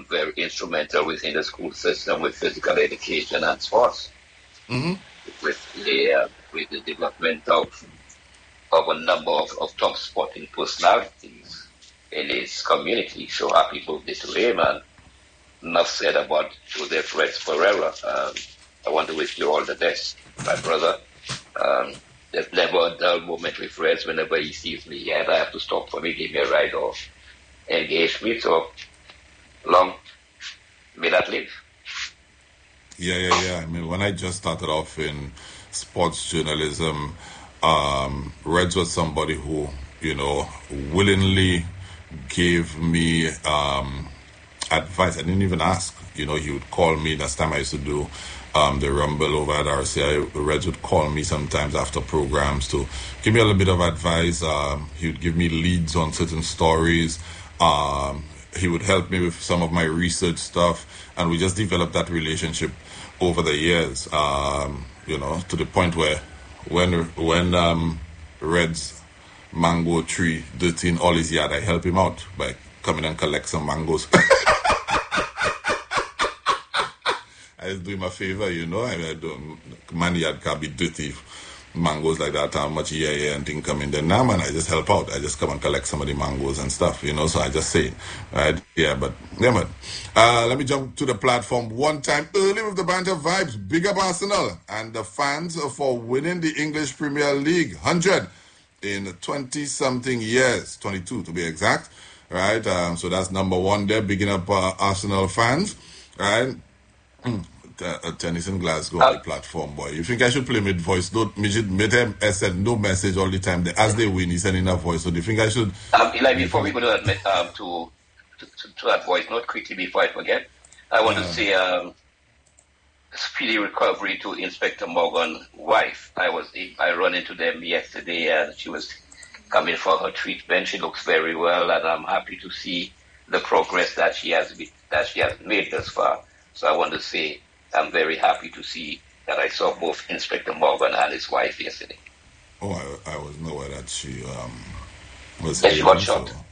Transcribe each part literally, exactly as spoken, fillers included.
very instrumental within the school system with physical education and sports, Mm-hmm. with the uh, with the development of of a number of, of top sporting personalities in his community. So happy birthday to him, and enough said about Joseph Reds Pereira. Um, I want to wish you all the best, my brother. Um, there's never a dull moment with Reds. Whenever he sees me, he either have to stop for me, give me a ride, or engage me. So long may that live. Yeah, yeah, yeah. I mean, when I just started off in sports journalism, um, Reds was somebody who, you know, willingly gave me um, advice. I didn't even ask. You know, he would call me. That's time I used to do um, the Rumble over at R C I. Reds would call me sometimes after programs to give me a little bit of advice. Um, he would give me leads on certain stories. Um, he would help me with some of my research stuff. And we just developed that relationship over the years, um, you know, to the point where when when um, Red's mango tree dirty in all his yard, I help him out by coming and collect some mangoes. I just do him a favor, you know. I, I don't, man yard can't be dirty. Mangoes like that, how much yeah, yeah, and thing come in there. Now, man, I just help out. I just come and collect some of the mangoes and stuff, you know. So I just say, right, yeah, but yeah, man. Uh, let me jump to the platform one time early with the banter vibes. Big up Arsenal and the fans for winning the English Premier League one hundred in twenty something years, twenty-two to be exact, right? Um, so that's number one there. Bigging up uh, Arsenal fans, right? Uh, tennis in Glasgow on the platform, boy. You think I should play mid voice note? Midget made him send no message all the time. As they win, he's sending a voice. So do you think I should? Um, Eli, before we go to admit, um, to, to, to to that voice note quickly before I forget, I want uh, to say um, speedy recovery to Inspector Morgan's wife. I was I run into them yesterday, and she was coming for her treatment. She looks very well, and I'm happy to see the progress that she has be, that she has made thus far. So I want to say, I'm very happy to see that I saw both Inspector Morgan and his wife yesterday. Oh, I, I was nowhere that she um, was. Yeah, she got shot. So.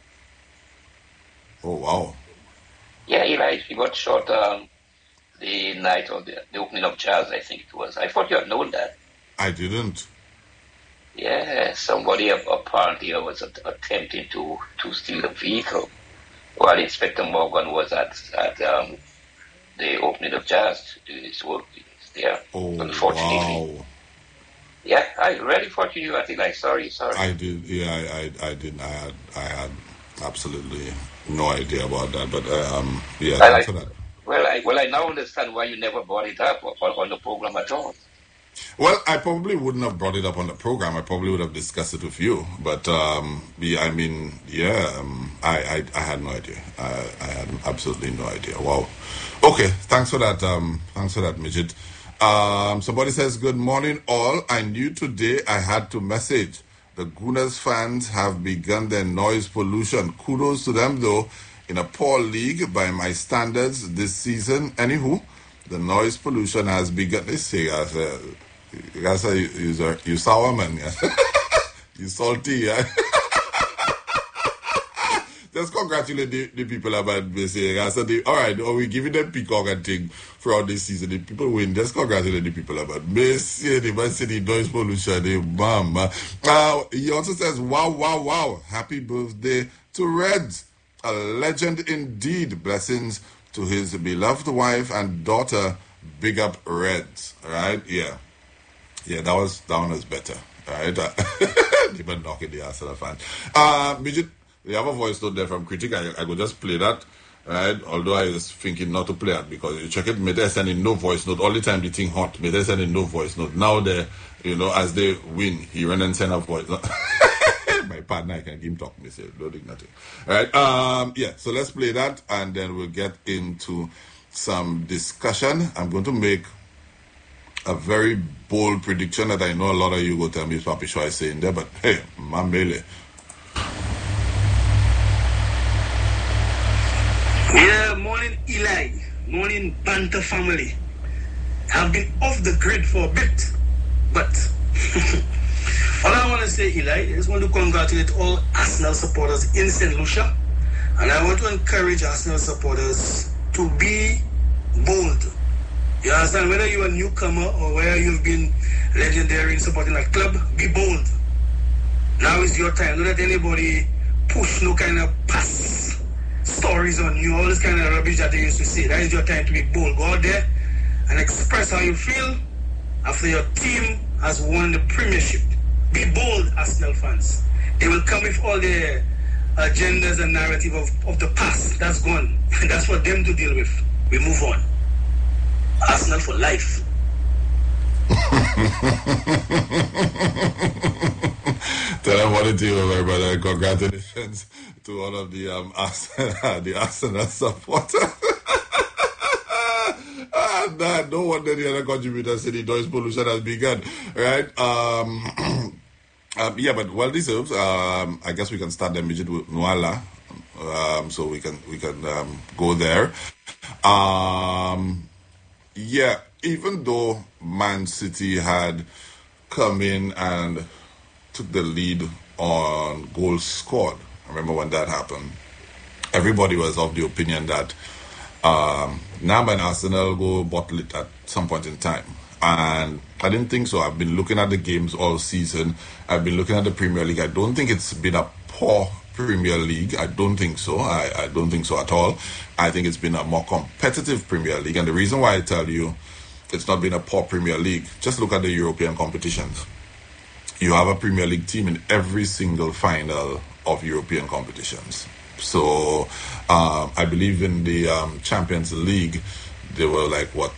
Oh, wow. Yeah, Eli, she got shot um, the night of the, the opening of Jazz, I think it was. I thought you had known that. I didn't. Yeah, somebody apparently was attempting to, to steal the vehicle while Inspector Morgan was at, at um, the opening of Jazz to his work there. Oh, unfortunately. Wow. Yeah, I really thought you knew. I think, like, sorry, sorry. I did, yeah, I, I, I didn't. I had, I had absolutely no idea about that. But um, yeah, well, thanks I, for that. Well, I, well, I now understand why you never brought it up on, on the program at all. Well, I probably wouldn't have brought it up on the program. I probably would have discussed it with you. But, um, yeah, I mean, yeah, um, I, I, I had no idea. I, I had absolutely no idea. Wow. Okay, thanks for that. Um, thanks for that, Midget. Um, somebody says, good morning, all. I knew today I had to message. The Gunners fans have begun their noise pollution. Kudos to them, though. In a poor league, by my standards this season, anywho, the noise pollution has begun. Let's say, as a, as a, you, you sour man, yeah? You salty, yeah? Just congratulate the, the people about this. I said, all right, are we giving them peacock and thing throughout this season? The people win. Just congratulate the people about Messi, the Man City noise pollution, the bam. Uh, he also says, wow, wow, wow. Happy birthday to Reds. A legend indeed. Blessings to his beloved wife and daughter. Big up Reds. All right? Yeah. Yeah, that was, that one was better. All right? They were knocking the ass of the fan. Uh, Midget, we have a voice note there from Critic. I, I could just play that, right? Although I was thinking not to play it because you check it, may they send in no voice note. All the time the thing hot, may they send in no voice note. Now they, you know, as they win, he run and send a voice note. My partner, I can give him talk, me say, loading nothing. All right, um, yeah, so let's play that and then we'll get into some discussion. I'm going to make a very bold prediction that I know a lot of you will tell me Papi Shwai saying there, but hey, Mamele. Yeah, morning Eli, morning Banter family. I've been off the grid for a bit, but all I want to say, Eli, I just want to congratulate all Arsenal supporters in Saint Lucia And I want to encourage Arsenal supporters to be bold. You understand? Whether you're a newcomer or whether you've been legendary in supporting a club, be bold. Now is your time. Don't let anybody push no kind of pass stories on you, all this kind of rubbish that they used to say. That is your time to be bold. Go out there and express how you feel after your team has won the Premiership. Be bold, Arsenal fans. They will come with all the agendas and narrative of, of the past. That's gone. That's for them to deal with. We move on. Arsenal for life. Tell them what it is, my brother. Congratulations to all of the um Arsenal, the Arsenal supporters. ah, nah, no wonder the other contributors say the noise pollution has begun, right? Um, um yeah, but well deserved. Um, I guess we can start the midget with Nuala, um, so we can we can um, go there. Um, yeah, even though Man City had come in and took the lead on goals scored. I remember when that happened. Everybody was of the opinion that um, Nam and Arsenal go bottle it at some point in time. And I didn't think so. I've been looking at the games all season. I've been looking at the Premier League. I don't think it's been a poor Premier League. I don't think so. I, I don't think so at all. I think it's been a more competitive Premier League. And the reason why I tell you it's not been a poor Premier League, just look at the European competitions. You have a Premier League team in every single final of European competitions. So um, I believe in the um, Champions League, there were like, what,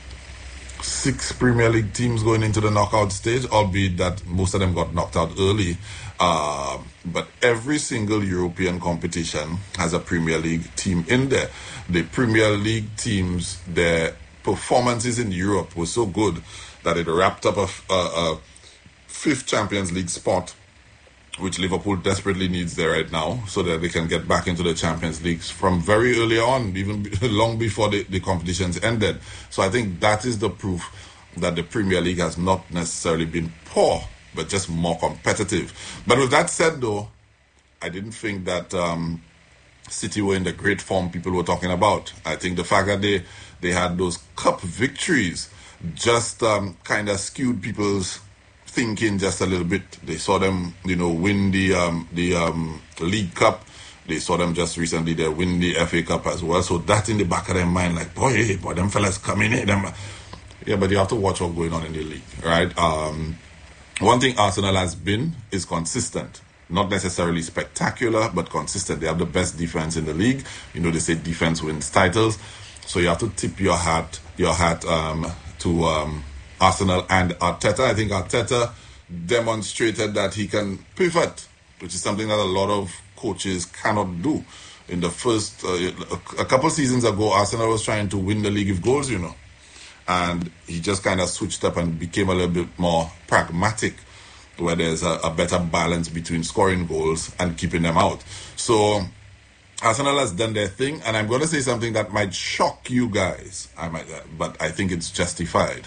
six Premier League teams going into the knockout stage, albeit that most of them got knocked out early. Uh, but every single European competition has a Premier League team in there. The Premier League teams, their performances in Europe were so good that it wrapped up a, a, a fifth Champions League spot, which Liverpool desperately needs there right now, so that they can get back into the Champions League from very early on, even long before the, the competitions ended. So I think that is the proof that the Premier League has not necessarily been poor, but just more competitive. But with that said, though, I didn't think that um, City were in the great form people were talking about. I think the fact that they, they had those cup victories just um, kind of skewed people's thinking just a little bit. They saw them, you know, win the um, the um, League Cup. They saw them just recently, they win the F A Cup as well. So that in the back of their mind, like, boy, hey, boy, them fellas coming in. Them. Yeah, but you have to watch what's going on in the league, right? Um, one thing Arsenal has been is consistent. Not necessarily spectacular, but consistent. They have the best defense in the league. You know, they say defense wins titles. So you have to tip your hat, your hat um, to um, Arsenal and Arteta. I think Arteta demonstrated that he can pivot, which is something that a lot of coaches cannot do. In the first, uh, a couple seasons ago, Arsenal was trying to win the league with goals, you know. And he just kind of switched up and became a little bit more pragmatic, where there's a, a better balance between scoring goals and keeping them out. So Arsenal has done their thing, and I'm going to say something that might shock you guys, I might, but I think it's justified.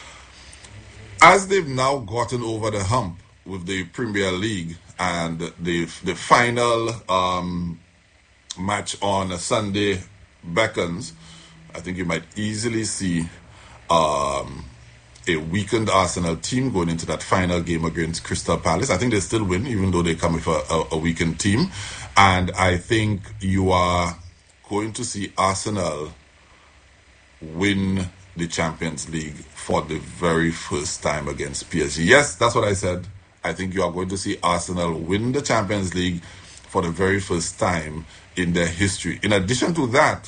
As they've now gotten over the hump with the Premier League and the the final um, match on a Sunday beckons, I think you might easily see um, a weakened Arsenal team going into that final game against Crystal Palace. I think they still win, even though they come with a, a, a weakened team. And I think you are going to see Arsenal win the Champions League for the very first time against P S G. Yes, that's what I said. I think you are going to see Arsenal win the Champions League for the very first time in their history. In addition to that,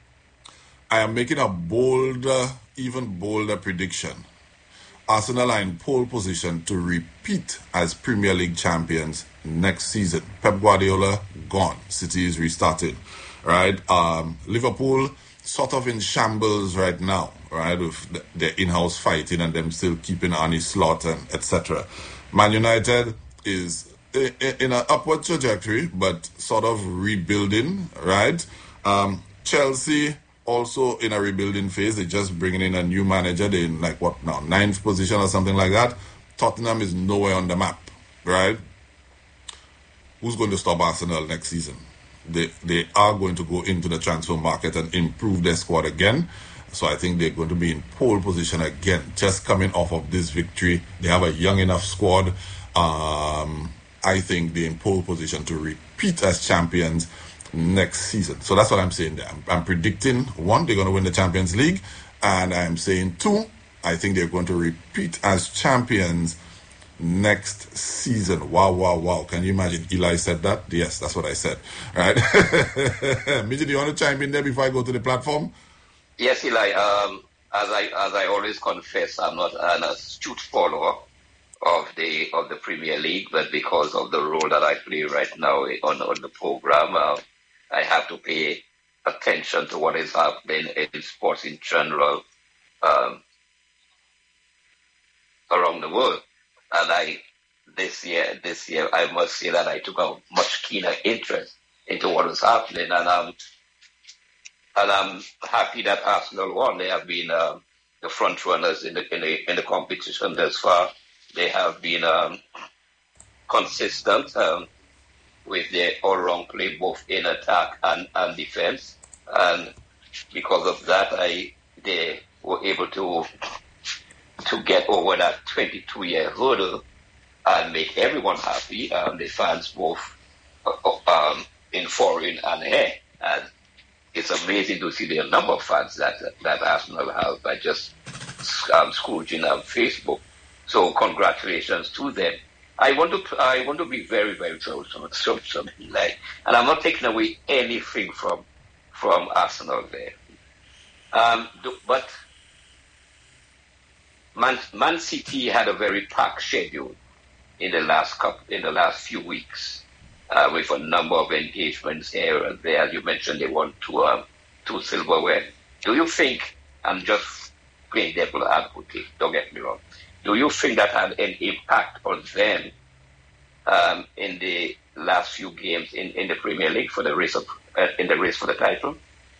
I am making a bolder, even bolder prediction. Arsenal are in pole position to repeat as Premier League champions next season. Pep Guardiola gone. City is restarted, right? Um, Liverpool sort of in shambles right now, right? With their in-house fighting and them still keeping Arne Slot and et cetera. Man United is in an upward trajectory, but sort of rebuilding, right? Um, Chelsea also in a rebuilding phase. They're just bringing in a new manager. They're in like what now, ninth position or something like that. Tottenham is nowhere on the map, right? Who's going to stop Arsenal next season? they they are going to go into the transfer market and improve their squad again. So I think they're going to be in pole position again. Just coming off of this victory, they have a young enough squad. Um, I think they're in pole position to repeat as champions next season. So that's what I'm saying there. I'm, I'm predicting, one, they're going to win the Champions League. And I'm saying, two, I think they're going to repeat as champions next season. Wow, wow, wow. Can you imagine? Eli said that? Yes, that's what I said. All right. Midget, do you want to chime in there before I go to the platform? Yes, Eli. Um, as I as I always confess, I'm not an astute follower of the of the Premier League, but because of the role that I play right now on, on the program, uh, I have to pay attention to what is happening in sports in general um, around the world. And I this year, this year, I must say that I took a much keener interest into what was happening, and um, and I'm happy that Arsenal won. They have been um, the front runners in the in the in the competition thus far. They have been um, consistent um, with their all-round play, both in attack and, and defense. And because of that, I they were able to to get over that twenty-two-year hurdle and make everyone happy. Um, the fans both um, in foreign and here. And it's amazing to see the number of fans that that Arsenal have by just um, scrounging on Facebook. So congratulations to them. I want to I want to be very very proud of something like, and I'm not taking away anything from from Arsenal there. Um, but Man, Man City had a very packed schedule in the last couple, in the last few weeks, uh, with a number of engagements here and there. As you mentioned, they won two um, two silverware. Do you think? I'm just playing devil advocate. Don't get me wrong. Do you think that had an impact on them um, in the last few games in, in the Premier League for the race of uh, in the race for the title?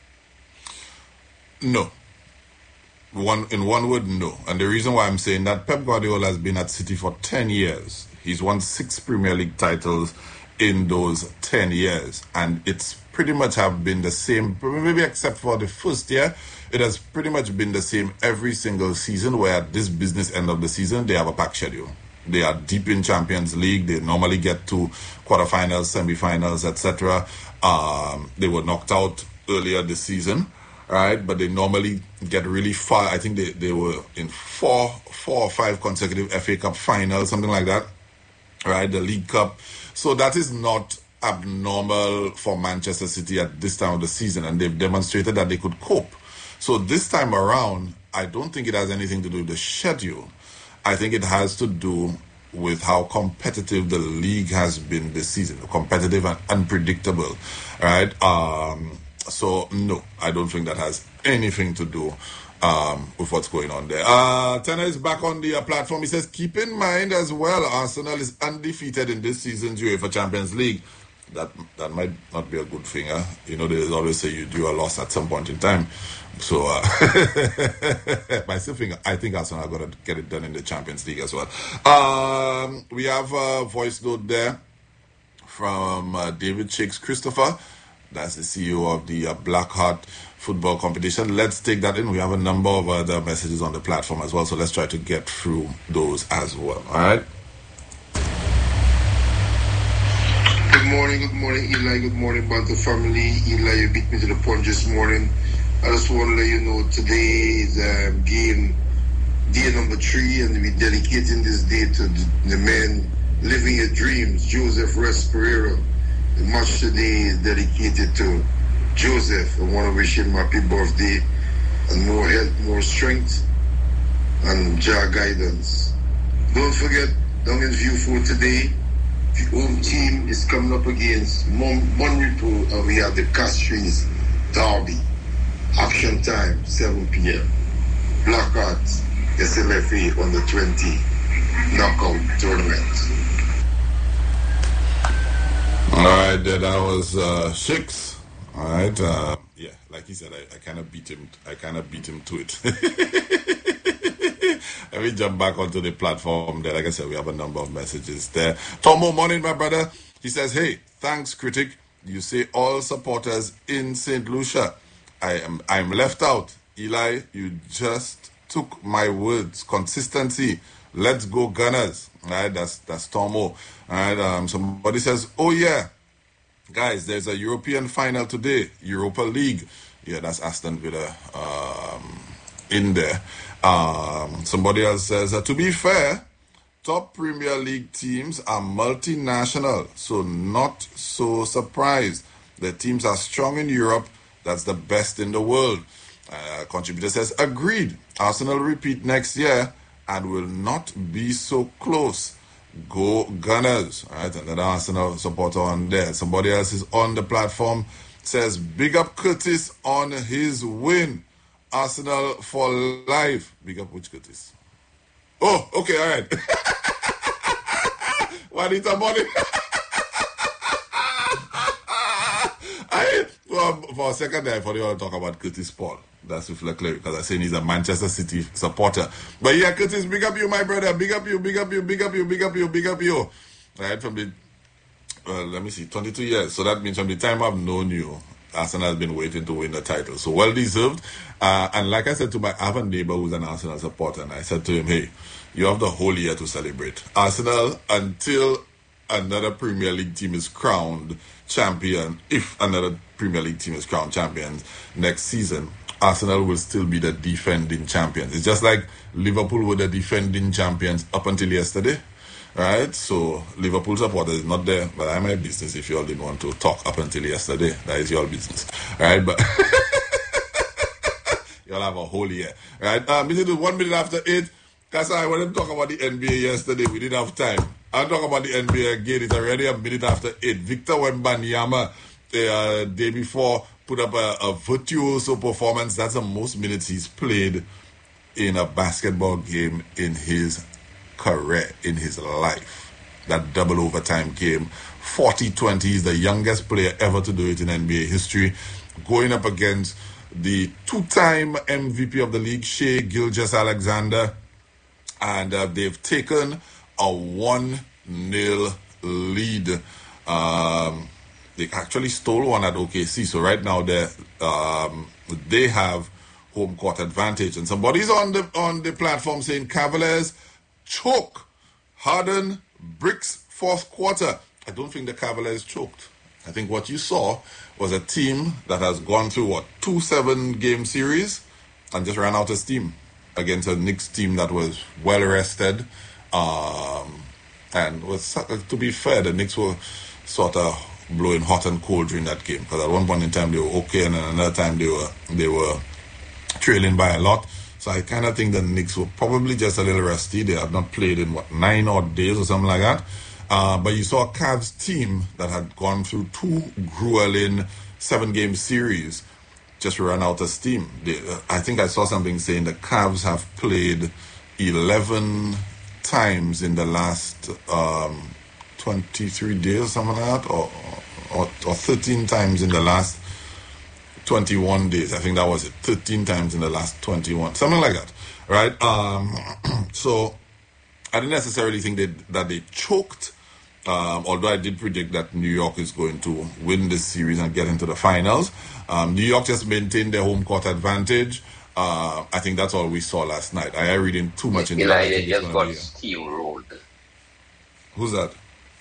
No. One in one word, no. And the reason why I'm saying that, Pep Guardiola has been at City for ten years. He's won six Premier League titles in those ten years, and it's pretty much have been the same, maybe except for the first year. It has pretty much been the same every single season, where at this business end of the season, they have a packed schedule. They are deep in Champions League. They normally get to quarterfinals, semi-finals, et cetera. Um, they were knocked out earlier this season, right? But they normally get really far. I think they, they were in four, four or five consecutive F A Cup finals, something like that, right? The League Cup. So that is not abnormal for Manchester City at this time of the season, and they've demonstrated that they could cope. So this time around, I don't think it has anything to do with the schedule. I think it has to do with how competitive the league has been this season, competitive and unpredictable, right? Um, so, no, I don't think that has anything to do um, with what's going on there. Uh, Tanner is back on the uh, platform. He says, keep in mind as well, Arsenal is undefeated in this season's UEFA Champions League. That that might not be a good thing. Huh? You know, they always say you do a loss at some point in time. So, uh, but I still think, I think Arsenal are going to get it done in the Champions League as well. Um, we have a voice note there from uh, David Shakes Christopher. That's the C E O of the uh, Blackheart Football Competition. Let's take that in. We have a number of other messages on the platform as well. So let's try to get through those as well. All right. Good morning, good morning, Eli. Good morning, Bantu family. Eli, you beat me to the punch this morning. I just want to let you know today is um, game day number three, and we're dedicating this day to the man living your dreams, Joseph Rest Pereira. The match today is dedicated to Joseph. I want to wish him happy birthday and more health, more strength, and Jah guidance. Don't forget, down in View for today, the home team is coming up against Monrepo, and we have the Castries Derby. Action time, seven p.m. Blackheart, S L F A on the twenty knockout tournament. All right, that was uh, Shakes. All right, uh, yeah, like he said, I, I kind of beat him. I kind of beat him to it. Let me jump back onto the platform there. Like I said, we have a number of messages there. Tomo, morning, my brother. He says, hey, thanks, critic. You say all supporters in Saint Lucia. I am I'm left out. Eli, you just took my words. Consistency. Let's go Gunners. All right, that's that's Tomo. All right, um, somebody says, oh yeah, guys, there's a European final today, Europa League. Yeah, that's Aston Villa um, in there. Um, somebody else says, uh, to be fair, top Premier League teams are multinational, so not so surprised. The teams are strong in Europe. That's the best in the world. Uh, contributor says, agreed. Arsenal repeat next year and will not be so close. Go Gunners. All right, another Arsenal supporter on there. Somebody else is on the platform. Says, big up Curtis on his win. Arsenal for life. Big up which Curtis? Oh, okay, all right. Juanita Money. I, well, for a second there, I thought you were talk about Curtis Paul. That's reflective because I saying he's a Manchester City supporter. But yeah, Curtis, big up you, my brother. Big up you, big up you, big up you, big up you, big up you. Right, from the, well, let me see, twenty-two years. So that means from the time I've known you, Arsenal has been waiting to win the title. So well deserved. Uh, and like I said to my, I have a neighbor who's an Arsenal supporter, and I said to him, hey, you have the whole year to celebrate. Arsenal, until another Premier League team is crowned champion, if another Premier League team is crowned champions next season, Arsenal will still be the defending champions. It's just like Liverpool were the defending champions up until yesterday. Right? So Liverpool supporters is not there, but I'm my business if you all didn't want to talk up until yesterday. That is your business. Right? But you'll have a whole year. Right? Um, this is one minute after eight. Because I wanted to talk about the N B A yesterday. We didn't have time. I'll talk about the N B A again. It's already a minute after eight. Victor Wembanyama, the uh, day before, put up a, a virtuoso performance. That's the most minutes he's played in a basketball game in his career, in his life. That double overtime game. forty twenty. He's the youngest player ever to do it in N B A history. Going up against the two-time M V P of the league, Shai Gilgeous-Alexander. And uh, they've taken a one nil lead. Um, they actually stole one at O K C. So right now they um, they have home court advantage. And somebody's on the on the platform saying Cavaliers choke. Harden bricks fourth quarter. I don't think the Cavaliers choked. I think what you saw was a team that has gone through, what, two seven-game series and just ran out of steam against a Knicks team that was well-rested. Um, and was, to be fair, the Knicks were sort of blowing hot and cold during that game. Because at one point in time, they were okay, and then another time, they were they were trailing by a lot. So I kind of think the Knicks were probably just a little rusty. They have not played in, what, nine odd days or something like that. Uh, but you saw a Cavs team that had gone through two grueling seven-game series just ran out of steam. They, uh, I think I saw something saying the Cavs have played eleven times in the last um, twenty-three days or something like that, or, or, or thirteen times in the last twenty-one days. I think that was it. thirteen times in the last twenty-one. Something like that, right? Um, so I didn't necessarily think they, that they choked, um, although I did predict that New York is going to win this series and get into the finals. Um, New York just maintained their home court advantage. Uh, I think that's all we saw last night. I ain't reading too much into that. They just got steamrolled. Who's that?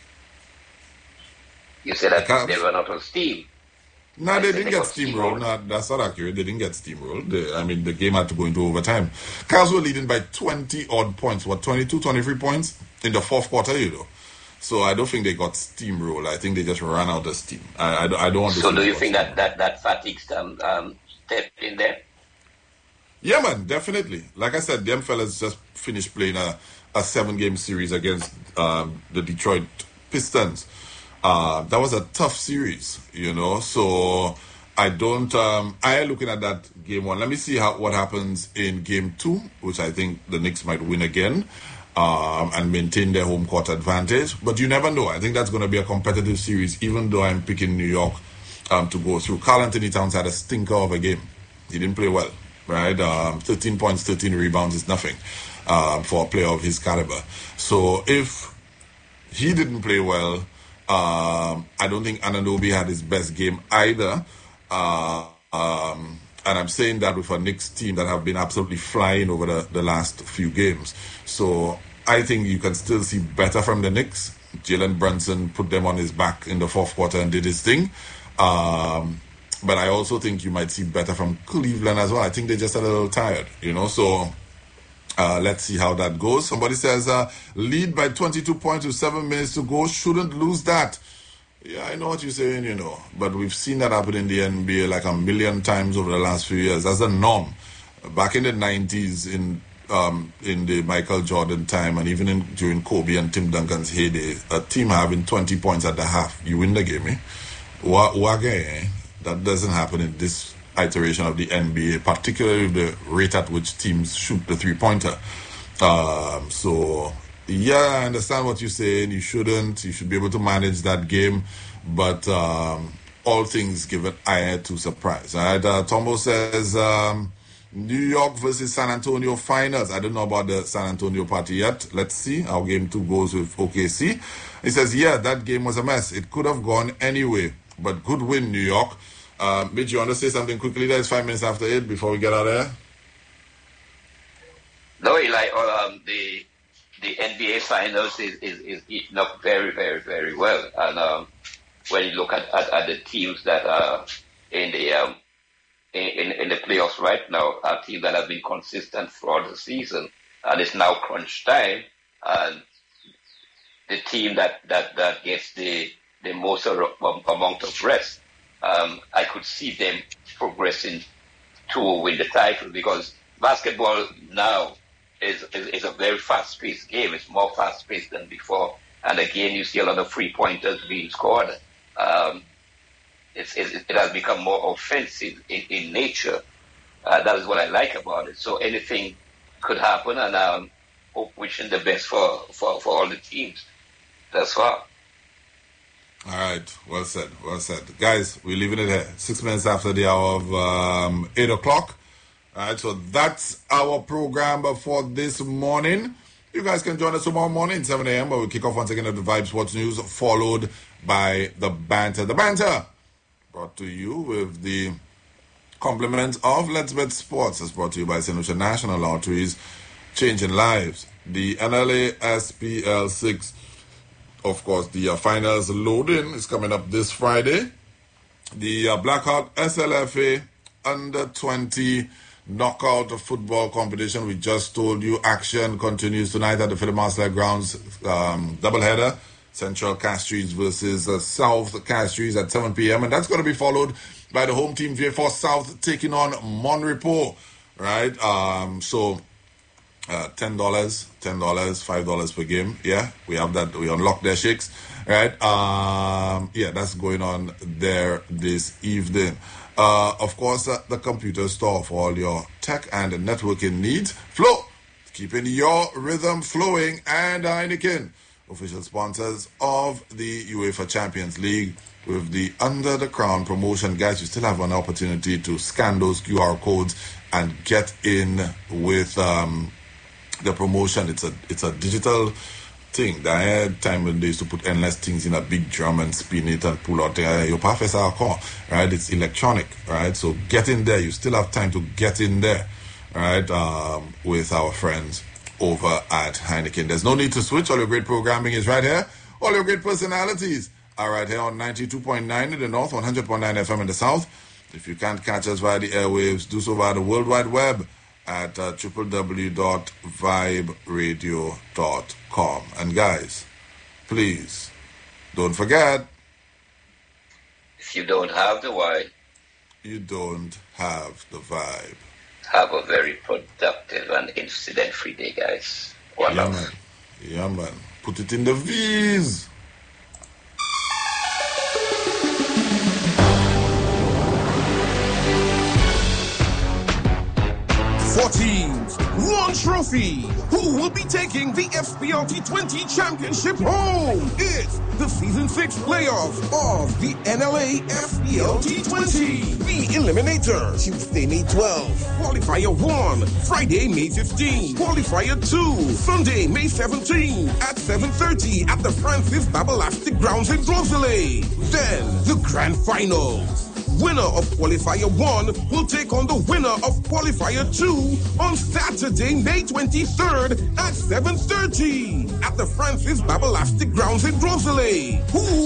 You said that the they were not on steam. No, nah, they didn't they get steamrolled. No, nah, that's not accurate. They didn't get steamrolled. They, I mean, the game had to go into overtime. Cavs were leading by twenty odd points. What, twenty-two, twenty-three points in the fourth quarter, you know? So I don't think they got steamrolled. I think they just ran out of steam. I, I, I don't want to. So do you think that, that, that fatigue um, um, stepped in there? Yeah, man, definitely. Like I said, them fellas just finished playing a, a seven-game series against um, the Detroit Pistons. Uh, that was a tough series, you know. So I don't. Um, I am looking at that game one. Let me see how what happens in game two, which I think the Knicks might win again um, and maintain their home court advantage. But you never know. I think that's going to be a competitive series, even though I'm picking New York um, to go through. Karl Anthony Towns had a stinker of a game. He didn't play well, right? Um, thirteen points, thirteen rebounds is nothing um, for a player of his caliber. So if he didn't play well, Um, I don't think Anunoby had his best game either. Uh, um, and I'm saying that with a Knicks team that have been absolutely flying over the, the last few games. So I think you can still see better from the Knicks. Jalen Brunson put them on his back in the fourth quarter and did his thing. Um, but I also think you might see better from Cleveland as well. I think they're just a little tired, you know. So uh, let's see how that goes. Somebody says, uh, lead by twenty-two points with seven minutes to go. Shouldn't lose that. Yeah, I know what you're saying, you know. But we've seen that happen in the N B A like a million times over the last few years. That's the norm. Back in the nineties, in um, in the Michael Jordan time, and even in, during Kobe and Tim Duncan's heyday, a team having twenty points at the half, you win the game, eh? Wage, eh? That doesn't happen in this iteration of the N B A, particularly the rate at which teams shoot the three-pointer. Um, so, yeah, I understand what you're saying. You shouldn't. You should be able to manage that game. But um, all things given, I had to surprise. All right, uh, Tombo says... Um, New York versus San Antonio finals. I don't know about the San Antonio party yet. Let's see how game two goes with O K C. He says, yeah, that game was a mess. It could have gone anyway, but good win, New York. Uh, Mitch, you want to say something quickly? There, it's five minutes after eight before we get out of there. No, Eli, um, the the N B A finals is, is, is eating up very, very, very well. And um, when you look at, at, at the teams that are in the um, In, in the playoffs right now, a team that has been consistent throughout the season, and it's now crunch time, and the team that, that, that gets the the most amount of rest, um, I could see them progressing to win the title, because basketball now is, is, is a very fast-paced game. It's more fast-paced than before, and again, you see a lot of free-pointers being scored. Um, It's, it, it has become more offensive in, in nature. Uh, that is what I like about it. So anything could happen, and um, hope wishing the best for, for, for all the teams thus far. All right, well said, well said. Guys, we're leaving it here. Six minutes after the hour of um, eight o'clock. All right, so that's our program for this morning. You guys can join us tomorrow morning, seven a.m., where we kick off once again at the Vibe Sports News, followed by the banter. The banter! Brought to you with the compliments of Let's Bet Sports. It's brought to you by Saint Lucia National Lotteries, changing lives. The N L A S P L six, of course, the uh, finals loading is coming up this Friday. The uh, Blackhawk S L F A under twenty knockout football competition. We just told you action continues tonight at the Philip Marsland Grounds um, doubleheader. Central Castries versus uh, South Castries at seven p.m. And that's going to be followed by the home team V F four South taking on Monrepo, right? Um, so uh, ten dollars, ten dollars, five dollars per game. Yeah, we have that. We unlock their shakes, right? Um, yeah, that's going on there this evening. Uh, of course, uh, the computer store for all your tech and networking needs. Flow, keeping your rhythm flowing, and Heineken, official sponsors of the UEFA Champions League, with the Under the Crown promotion. Guys, you still have an opportunity to scan those Q R codes and get in with um, the promotion. It's a it's a digital thing. I had time when they used to put endless things in a big drum and spin it and pull out uh, your professor call, right? It's electronic, right? So get in there. You still have time to get in there, right? Um, with our friends over at Heineken. There's no need to switch. All your great programming is right here. All your great personalities are right here on ninety-two point nine in the north, one hundred point nine F M in the south. If you can't catch us via the airwaves, do so via the World Wide Web at uh, w w w dot vibe radio dot com. And guys, please, don't forget, If you don't have the why, you don't have the vibe. Have a very productive and incident-free day, guys. One yeah, love. man. Yeah, man. Put it in the V's. Four teams, one trophy. Who will be taking the F P L T twenty championship home? It's the season six playoff of the N L A F P L T twenty. The Eliminator, Tuesday, May twelfth. Qualifier one, Friday, May fifteenth. Qualifier two, Sunday, May seventeenth at seven thirty at the Francis Babelastic Grounds in Rosalie. Then, the grand finals. Winner of Qualifier one will take on the winner of Qualifier two on Saturday, May twenty-third at seven thirty at the Francis Babelastic Grounds in Rosalie. Who